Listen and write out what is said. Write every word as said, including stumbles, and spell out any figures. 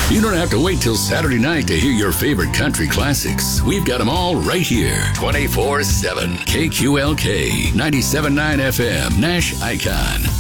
You don't have to wait till Saturday night to hear your favorite country classics. We've got them all right here, twenty-four seven. K Q L K, ninety-seven point nine F M, Nash Icon.